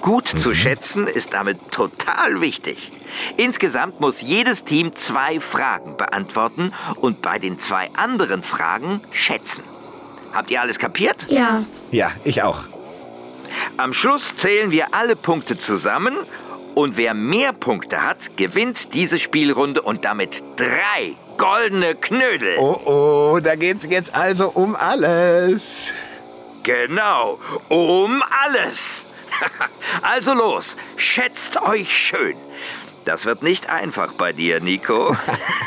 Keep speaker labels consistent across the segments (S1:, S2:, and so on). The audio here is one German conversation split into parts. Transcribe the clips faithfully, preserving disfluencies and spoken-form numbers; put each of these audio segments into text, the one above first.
S1: Gut mhm. zu schätzen ist damit total wichtig. Insgesamt muss jedes Team zwei Fragen beantworten und bei den zwei anderen Fragen schätzen. Habt ihr alles kapiert?
S2: Ja.
S3: Ja, ich auch.
S1: Am Schluss zählen wir alle Punkte zusammen und wer mehr Punkte hat, gewinnt diese Spielrunde und damit drei goldene Knödel.
S3: Oh, oh, da geht's jetzt also um alles.
S1: Genau, um alles. Also los, schätzt euch schön. Das wird nicht einfach bei dir, Nico.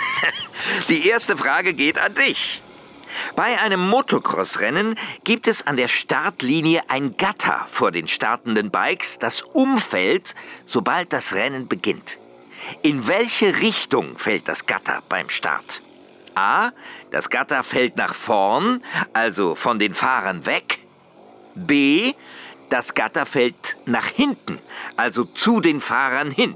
S1: Die erste Frage geht an dich. Bei einem Motocross-Rennen gibt es an der Startlinie ein Gatter vor den startenden Bikes, das umfällt, sobald das Rennen beginnt. In welche Richtung fällt das Gatter beim Start? A. Das Gatter fällt nach vorn, also von den Fahrern weg. B. Das Gatter fällt nach hinten, also zu den Fahrern hin.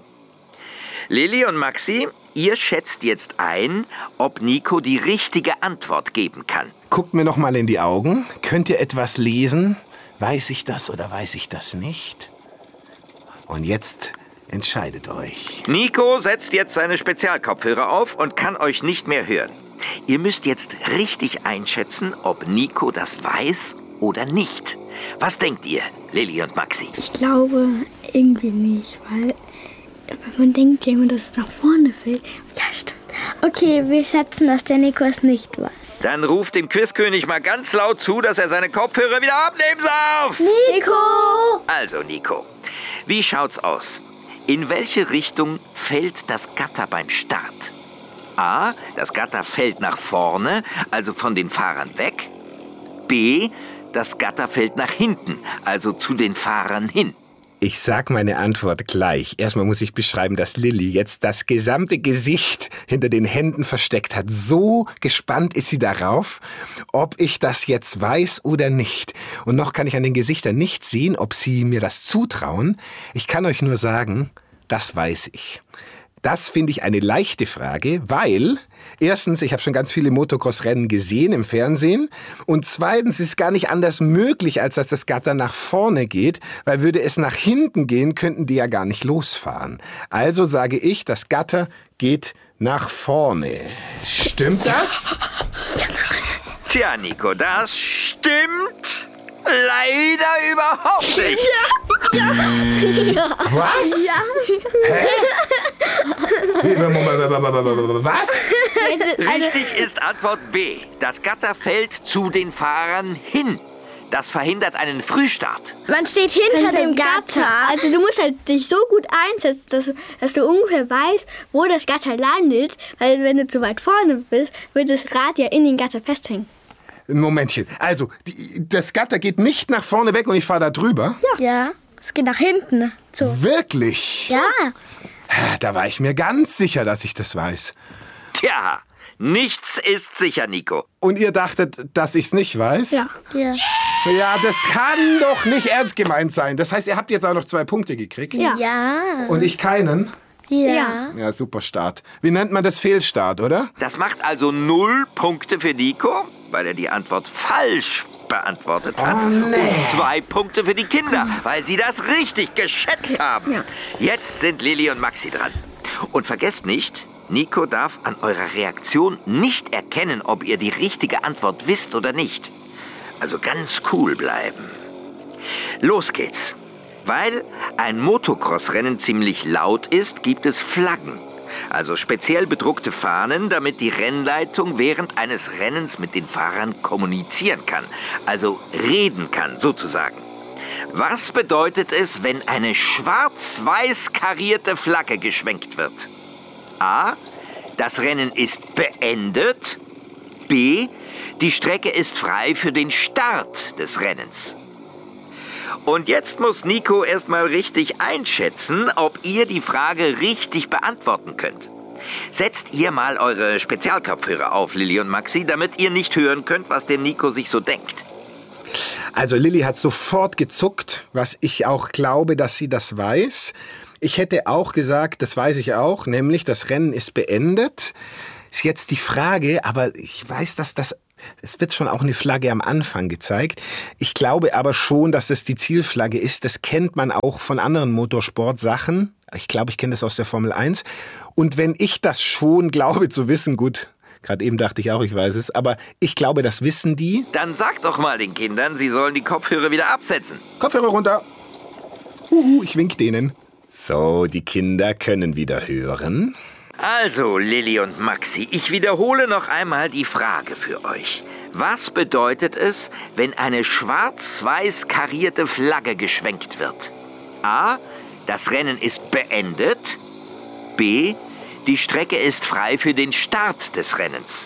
S1: Lilly und Maxi, ihr schätzt jetzt ein, ob Nico die richtige Antwort geben kann.
S3: Guckt mir noch mal in die Augen. Könnt ihr etwas lesen? Weiß ich das oder weiß ich das nicht? Und jetzt entscheidet euch.
S1: Nico setzt jetzt seine Spezialkopfhörer auf und kann euch nicht mehr hören. Ihr müsst jetzt richtig einschätzen, ob Nico das weiß oder nicht. Was denkt ihr, Lilly und Maxi?
S2: Ich glaube irgendwie nicht, weil man denkt ja immer, dass es nach vorne fällt. Ja, stimmt. Okay, wir schätzen, dass der Nico es nicht weiß.
S1: Dann ruft dem Quizkönig mal ganz laut zu, dass er seine Kopfhörer wieder abnehmen darf.
S2: Nico!
S1: Also, Nico, wie schaut's aus? In welche Richtung fällt das Gatter beim Start? A. Das Gatter fällt nach vorne, also von den Fahrern weg. B. Das Gatter fällt nach hinten, also zu den Fahrern hin.
S3: Ich sag meine Antwort gleich. Erstmal muss ich beschreiben, dass Lilly jetzt das gesamte Gesicht hinter den Händen versteckt hat. So gespannt ist sie darauf, ob ich das jetzt weiß oder nicht. Und noch kann ich an den Gesichtern nicht sehen, ob sie mir das zutrauen. Ich kann euch nur sagen, das weiß ich. Das finde ich eine leichte Frage, weil erstens, ich habe schon ganz viele Motocross-Rennen gesehen im Fernsehen und zweitens ist es gar nicht anders möglich, als dass das Gatter nach vorne geht, weil würde es nach hinten gehen, könnten die ja gar nicht losfahren. Also sage ich, das Gatter geht nach vorne. Stimmt das?
S1: Tja, Nico, das stimmt leider überhaupt nicht.
S2: Ja. Ja.
S3: Was?
S2: Ja.
S3: Hä? Was?
S1: Richtig ist Antwort B. Das Gatter fällt zu den Fahrern hin. Das verhindert einen Frühstart.
S2: Man steht hinter, hinter dem Gatter. Gatter. Also du musst halt dich so gut einsetzen, dass, dass du ungefähr weißt, wo das Gatter landet. Weil wenn du zu weit vorne bist, wird das Rad ja in den Gatter festhängen.
S3: Ein Momentchen. Also, die, das Gatter geht nicht nach vorne weg und ich fahre da drüber?
S2: Ja. Ja, es geht nach hinten. So.
S3: Wirklich?
S2: Ja.
S3: Da war ich mir ganz sicher, dass ich das weiß.
S1: Tja, nichts ist sicher, Nico.
S3: Und ihr dachtet, dass ich's nicht weiß?
S2: Ja. Ja.
S3: Ja, das kann doch nicht ernst gemeint sein. Das heißt, ihr habt jetzt auch noch zwei Punkte gekriegt?
S2: Ja. Ja.
S3: Und ich keinen?
S2: Ja.
S3: Ja, super Start. Wie nennt man das? Fehlstart, oder?
S1: Das macht also null Punkte für Nico, weil er die Antwort falsch beantwortet hat.
S3: Oh, nee.
S1: Und zwei Punkte für die Kinder, weil sie das richtig geschätzt haben.
S2: Ja.
S1: Jetzt sind Lilly und Maxi dran. Und vergesst nicht, Nico darf an eurer Reaktion nicht erkennen, ob ihr die richtige Antwort wisst oder nicht. Also ganz cool bleiben. Los geht's. Weil ein Motocross-Rennen ziemlich laut ist, gibt es Flaggen. Also speziell bedruckte Fahnen, damit die Rennleitung während eines Rennens mit den Fahrern kommunizieren kann. Also reden kann, sozusagen. Was bedeutet es, wenn eine schwarz-weiß karierte Flagge geschwenkt wird? A. Das Rennen ist beendet. B. Die Strecke ist frei für den Start des Rennens. Und jetzt muss Nico erstmal richtig einschätzen, ob ihr die Frage richtig beantworten könnt. Setzt ihr mal eure Spezialkopfhörer auf, Lilly und Maxi, damit ihr nicht hören könnt, was der Nico sich so denkt.
S3: Also Lilly hat sofort gezuckt, was ich auch glaube, dass sie das weiß. Ich hätte auch gesagt, das weiß ich auch, nämlich das Rennen ist beendet. Ist jetzt die Frage, aber ich weiß, dass das Es wird schon auch eine Flagge am Anfang gezeigt. Ich glaube aber schon, dass es die Zielflagge ist. Das kennt man auch von anderen Motorsportsachen. Ich glaube, ich kenne das aus der Formel eins. Und wenn ich das schon glaube zu wissen, gut, gerade eben dachte ich auch, ich weiß es, aber ich glaube, das wissen die.
S1: Dann sag doch mal den Kindern, sie sollen die Kopfhörer wieder absetzen.
S3: Kopfhörer runter. Huhu, ich wink denen. So, die Kinder können wieder hören.
S1: Also, Lilli und Maxi, ich wiederhole noch einmal die Frage für euch. Was bedeutet es, wenn eine schwarz-weiß karierte Flagge geschwenkt wird? A. Das Rennen ist beendet. B. Die Strecke ist frei für den Start des Rennens.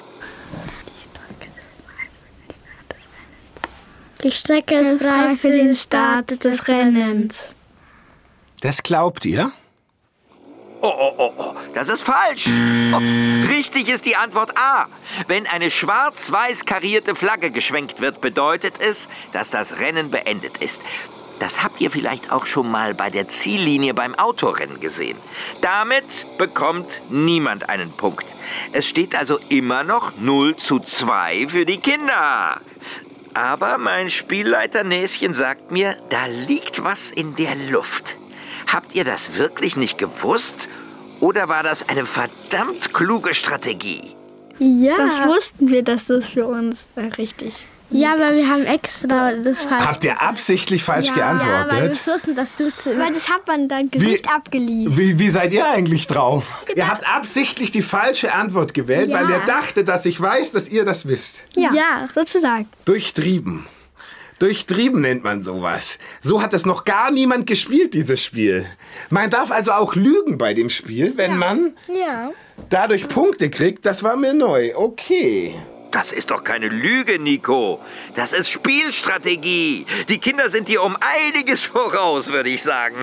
S2: Die Strecke ist frei für den Start des Rennens.
S3: Das glaubt ihr?
S1: Oh, oh, oh, oh, das ist falsch. Oh, richtig ist die Antwort A. Wenn eine schwarz-weiß karierte Flagge geschwenkt wird, bedeutet es, dass das Rennen beendet ist. Das habt ihr vielleicht auch schon mal bei der Ziellinie beim Autorennen gesehen. Damit bekommt niemand einen Punkt. Es steht also immer noch null zu zwei für die Kinder. Aber mein Spielleiter Näschen sagt mir, da liegt was in der Luft. Habt ihr das wirklich nicht gewusst? Oder war das eine verdammt kluge Strategie?
S2: Ja. Das wussten wir, dass das für uns äh, richtig. Ja, aber wir haben extra das falsch.
S3: Habt ihr absichtlich falsch
S2: ja,
S3: geantwortet?
S2: Ja, weil wir wussten, dass du es... Weil das hat man dann Gesicht abgeliefert.
S3: Wie, wie seid ihr eigentlich drauf? Genau. Ihr habt absichtlich die falsche Antwort gewählt, ja. weil ihr dachtet, dass ich weiß, dass ihr das wisst.
S2: Ja, ja, sozusagen.
S3: Durchtrieben. Durchtrieben nennt man sowas. So hat es noch gar niemand gespielt, dieses Spiel. Man darf also auch lügen bei dem Spiel, wenn
S2: ja.
S3: man
S2: ja.
S3: dadurch Punkte kriegt. Das war mir neu. Okay.
S1: Das ist doch keine Lüge, Nico. Das ist Spielstrategie. Die Kinder sind dir um einiges voraus, würde ich sagen.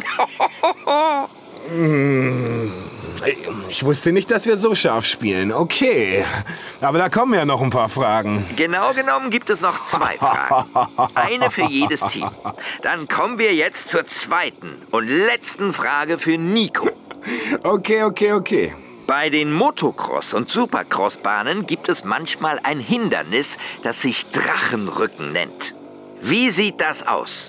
S3: Ich wusste nicht, dass wir so scharf spielen. Okay. Aber da kommen ja noch ein paar Fragen.
S1: Genau genommen gibt es noch zwei Fragen. Eine für jedes Team. Dann kommen wir jetzt zur zweiten und letzten Frage für Nico.
S3: Okay, okay, okay.
S1: Bei den Motocross- und Supercross-Bahnen gibt es manchmal ein Hindernis, das sich Drachenrücken nennt. Wie sieht das aus?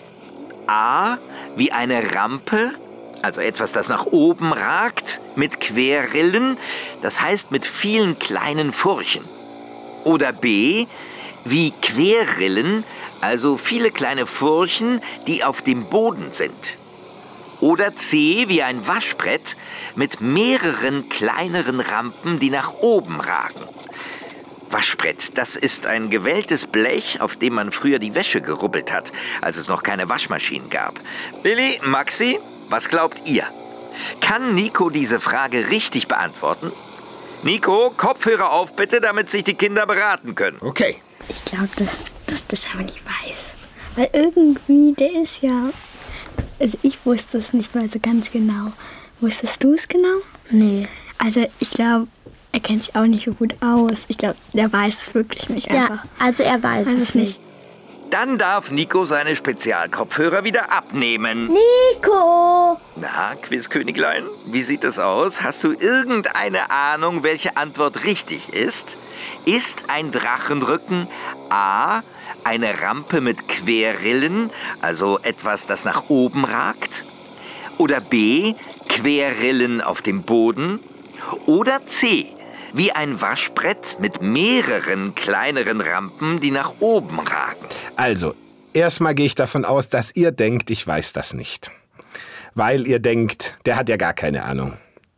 S1: A. Wie eine Rampe, also etwas, das nach oben ragt, mit Querrillen, das heißt mit vielen kleinen Furchen. Oder B. Wie Querrillen, also viele kleine Furchen, die auf dem Boden sind. Oder C wie ein Waschbrett mit mehreren kleineren Rampen, die nach oben ragen. Waschbrett, das ist ein gewelltes Blech, auf dem man früher die Wäsche gerubbelt hat, als es noch keine Waschmaschinen gab. Lilli, Maxi, was glaubt ihr? Kann Nico diese Frage richtig beantworten? Nico, Kopfhörer auf bitte, damit sich die Kinder beraten können.
S3: Okay.
S2: Ich glaube, dass, dass das aber nicht weiß. Weil irgendwie, der ist ja... Also ich wusste es nicht mal so ganz genau. Wusstest du es genau? Nee. Also ich glaube, er kennt sich auch nicht so gut aus. Ich glaube, der weiß es wirklich nicht einfach. Ja, also er weiß, weiß es nicht.
S1: Dann darf Nico seine Spezialkopfhörer wieder abnehmen.
S2: Nico!
S1: Na, Quizköniglein, wie sieht es aus? Hast du irgendeine Ahnung, welche Antwort richtig ist? Ist ein Drachenrücken A, eine Rampe mit Querrillen, also etwas, das nach oben ragt? Oder B, Querrillen auf dem Boden? Oder C, wie ein Waschbrett mit mehreren kleineren Rampen, die nach oben ragen?
S3: Also, erstmal gehe ich davon aus, dass ihr denkt, ich weiß das nicht. Weil ihr denkt, der hat ja gar keine Ahnung.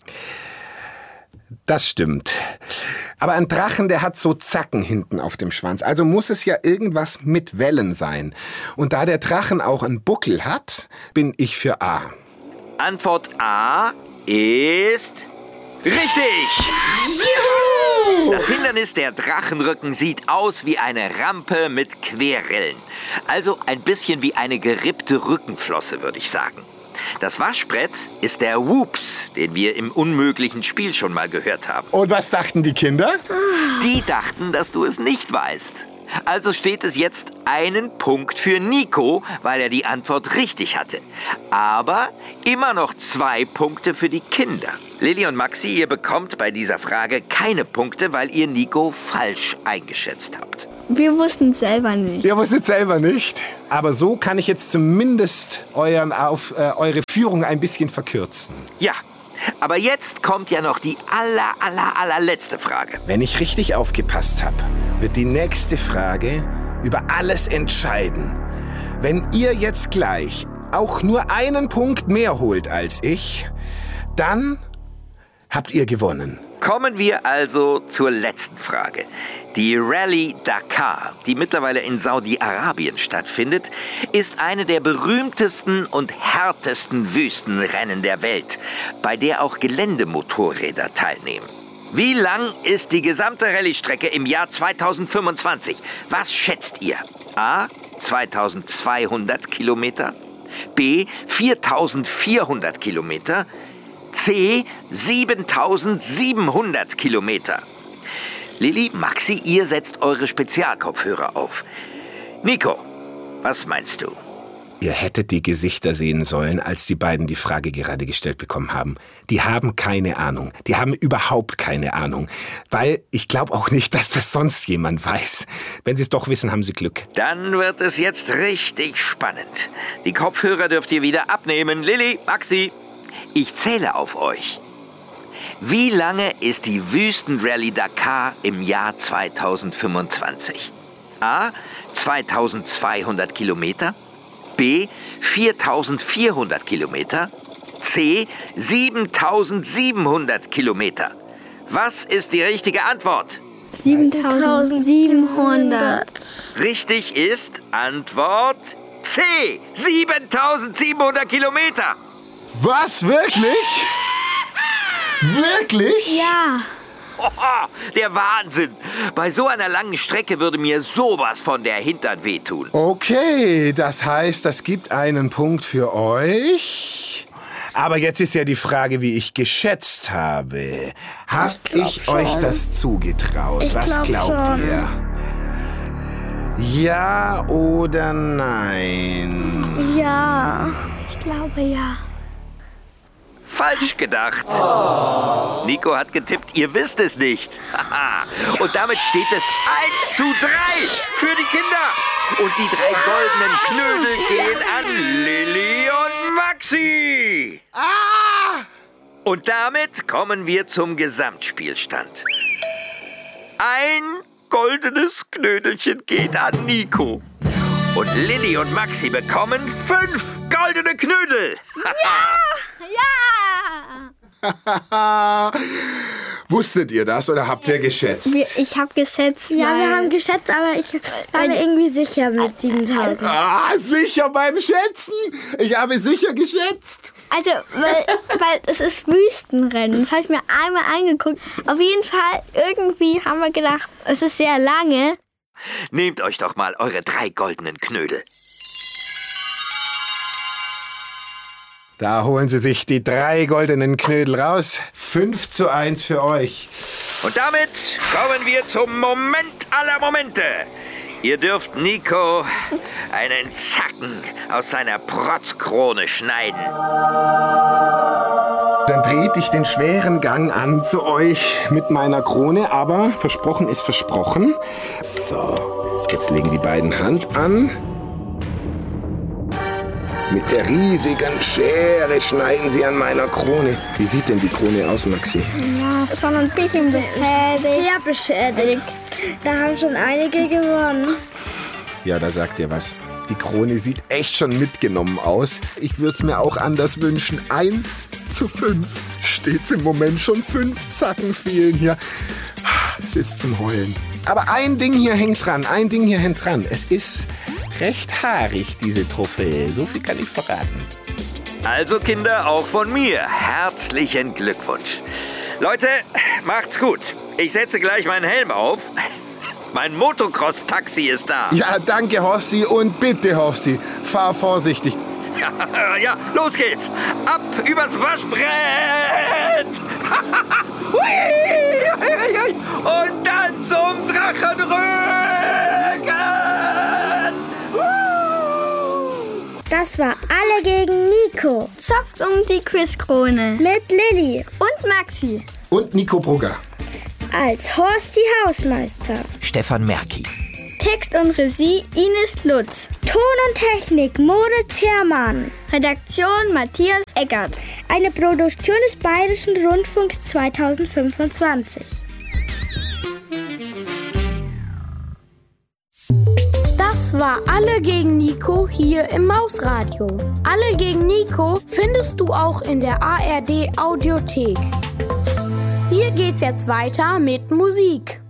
S3: Das stimmt. Aber ein Drachen, der hat so Zacken hinten auf dem Schwanz. Also muss es ja irgendwas mit Wellen sein. Und da der Drachen auch einen Buckel hat, bin ich für A.
S1: Antwort A ist... richtig! Juhu! Das Hindernis der Drachenrücken sieht aus wie eine Rampe mit Querrillen. Also ein bisschen wie eine gerippte Rückenflosse, würde ich sagen. Das Waschbrett ist der Whoops, den wir im unmöglichen Spiel schon mal gehört haben.
S3: Und was dachten die Kinder?
S1: Die dachten, dass du es nicht weißt. Also steht es jetzt einen Punkt für Nico, weil er die Antwort richtig hatte. Aber immer noch zwei Punkte für die Kinder. Lilly und Maxi, ihr bekommt bei dieser Frage keine Punkte, weil ihr Nico falsch eingeschätzt habt.
S2: Wir wussten es selber nicht.
S3: Ihr wusstet es selber nicht. Aber so kann ich jetzt zumindest euren auf, äh, eure Führung ein bisschen verkürzen.
S1: Ja, aber jetzt kommt ja noch die aller, aller, allerletzte Frage.
S3: Wenn ich richtig aufgepasst habe, wird die nächste Frage über alles entscheiden. Wenn ihr jetzt gleich auch nur einen Punkt mehr holt als ich, dann habt ihr gewonnen.
S1: Kommen wir also zur letzten Frage. Die Rallye Dakar, die mittlerweile in Saudi-Arabien stattfindet, ist eine der berühmtesten und härtesten Wüstenrennen der Welt, bei der auch Geländemotorräder teilnehmen. Wie lang ist die gesamte Rallye-Strecke im Jahr zweitausendfünfundzwanzig? Was schätzt ihr? A. zweitausendzweihundert Kilometer, B. viertausendvierhundert Kilometer, C. siebentausendsiebenhundert Kilometer. Lilly, Maxi, ihr setzt eure Spezialkopfhörer auf. Nico, was meinst du?
S3: Ihr hättet die Gesichter sehen sollen, als die beiden die Frage gerade gestellt bekommen haben. Die haben keine Ahnung. Die haben überhaupt keine Ahnung. Weil ich glaube auch nicht, dass das sonst jemand weiß. Wenn sie es doch wissen, haben sie Glück.
S1: Dann wird es jetzt richtig spannend. Die Kopfhörer dürft ihr wieder abnehmen. Lilly, Maxi, ich zähle auf euch. Wie lange ist die Wüstenrallye Dakar im Jahr zweitausendfünfundzwanzig? A. zweitausendzweihundert Kilometer, B. viertausendvierhundert Kilometer, C. siebentausendsiebenhundert Kilometer. Was ist die richtige Antwort?
S2: siebentausendsiebenhundert.
S1: Richtig ist Antwort C. siebentausendsiebenhundert Kilometer.
S3: Was? Wirklich? Wirklich?
S2: Ja.
S1: Oha, der Wahnsinn. Bei so einer langen Strecke würde mir sowas von der Hintern wehtun.
S3: Okay, das heißt, das gibt einen Punkt für euch. Aber jetzt ist ja die Frage, wie ich geschätzt habe. Hab ich, ich euch das zugetraut?
S4: Ich
S3: Was
S4: glaub
S3: glaubt
S4: schon.
S3: ihr? Ja oder nein?
S4: Ja.
S2: Ich glaube ja.
S1: Falsch gedacht. Oh. Nico hat getippt, ihr wisst es nicht. Und damit steht es eins zu drei für die Kinder. Und die drei goldenen Knödel gehen an Lilly und Maxi.
S3: Ah!
S1: Und damit kommen wir zum Gesamtspielstand. Ein goldenes Knödelchen geht an Nico. Und Lilly und Maxi bekommen fünf goldene Knödel.
S2: Ja!
S3: Wusstet ihr das oder habt ihr geschätzt?
S2: Wir, ich habe geschätzt.
S4: Ja,
S2: weil,
S4: wir haben geschätzt, aber ich war mir irgendwie sicher mit siebentausend.
S3: Ah, sicher beim Schätzen. Ich habe sicher geschätzt.
S2: Also, weil, weil es ist Wüstenrennen. Das habe ich mir einmal angeguckt. Auf jeden Fall, irgendwie haben wir gedacht, es ist sehr lange.
S1: Nehmt euch doch mal eure drei goldenen Knödel.
S3: Da holen sie sich die drei goldenen Knödel raus. Fünf zu eins für euch.
S1: Und damit kommen wir zum Moment aller Momente. Ihr dürft Nico einen Zacken aus seiner Protzkrone schneiden.
S3: Dann trete ich den schweren Gang an zu euch mit meiner Krone, aber versprochen ist versprochen. So, jetzt legen die beiden Hand an. Mit der riesigen Schere schneiden sie an meiner Krone. Wie sieht denn die Krone aus, Maxi?
S2: Ja, ist schon ein bisschen beschädigt.
S4: Sehr beschädigt. Da haben schon einige gewonnen.
S3: Ja, da sagt ihr was. Die Krone sieht echt schon mitgenommen aus. Ich würde es mir auch anders wünschen. Eins zu fünf steht's im Moment schon. Fünf Zacken fehlen hier. Es ist zum Heulen. Aber ein Ding hier hängt dran. Ein Ding hier hängt dran. Es ist recht haarig, diese Trophäe. So viel kann ich verraten.
S1: Also Kinder, auch von mir herzlichen Glückwunsch. Leute, macht's gut. Ich setze gleich meinen Helm auf. Mein Motocross-Taxi ist da.
S3: Ja, danke, Horsti. Und bitte, Horsti, fahr vorsichtig.
S1: Ja, ja, los geht's. Ab übers Waschbrett. Und dann zum Drachenrück.
S4: Das war Alle gegen Nico.
S2: Zopft um die Quizkrone.
S4: Mit Lilly.
S2: Und Maxi.
S3: Und Nico Brugger.
S4: Als Horst die Hausmeister.
S1: Stefan Merki.
S2: Text und Regie Ines Lutz.
S4: Ton und Technik Moritz Herrmann.
S2: Redaktion Matthias Eckert.
S4: Eine Produktion des Bayerischen Rundfunks zweitausendfünfundzwanzig.
S5: Das war Alle gegen Nico hier im Mausradio. Alle gegen Nico findest du auch in der A R D Audiothek. Hier geht's jetzt weiter mit Musik.